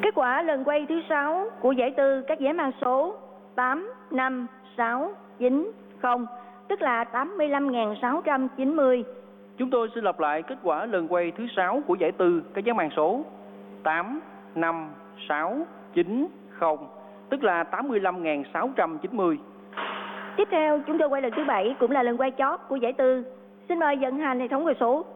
Kết quả lần quay thứ 6 của giải tư các dãy mang số 8, 5, 6, 9, 0, tức là 85.690. Chúng tôi xin lặp lại kết quả lần quay thứ 6 của giải tư các dãy mang số 8, 5, 6, 9, 0, tức là 85.690. Tiếp theo chúng tôi quay lần thứ 7 cũng là lần quay chót của giải tư. Xin mời vận hành hệ thống hồi số.